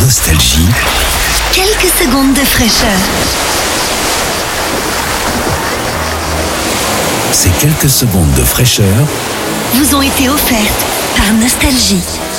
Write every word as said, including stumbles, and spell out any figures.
Nostalgie. Quelques secondes de fraîcheur. Ces quelques secondes de fraîcheur vous ont été offertes par Nostalgie.